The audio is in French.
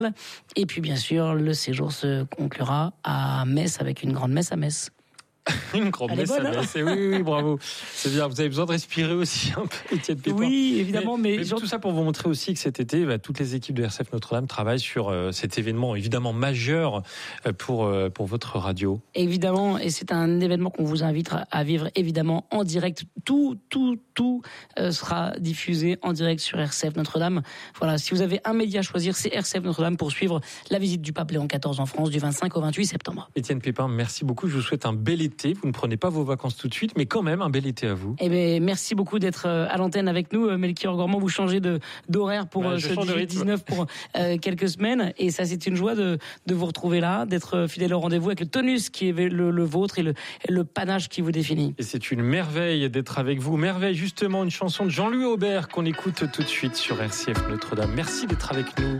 Et puis bien sûr, le séjour se conclura à Metz avec une grande messe à Metz. Une grande messe à Metz. Oui, bravo. C'est bien. Vous avez besoin de respirer aussi un peu, Étienne Pépin. Oui, évidemment. Mais tout ça pour vous montrer aussi que cet été, toutes les équipes de RCF Notre-Dame travaillent sur cet événement évidemment majeur pour votre radio. Évidemment, et c'est un événement qu'on vous invite à vivre évidemment en direct. Tout sera diffusé en direct sur RCF Notre-Dame. Voilà, si vous avez un média à choisir, c'est RCF Notre-Dame pour suivre la visite du pape Léon XIV en France du 25 au 28 septembre. Étienne Pépin, merci beaucoup. Je vous souhaite un bel été. Vous ne prenez pas vos vacances tout de suite, mais quand même un bel été à vous. Eh bien, merci beaucoup d'être à l'antenne avec nous. Melchior Gormand, vous changez d'horaire pour ce 18-19 pour quelques semaines. Et ça, c'est une joie de vous retrouver là, d'être fidèle au rendez-vous avec le tonus qui est le vôtre et le panache qui vous définit. Et c'est une merveille d'être avec vous. Merveille, justement, une chanson de Jean-Louis Aubert qu'on écoute tout de suite sur RCF Notre-Dame. Merci d'être avec nous.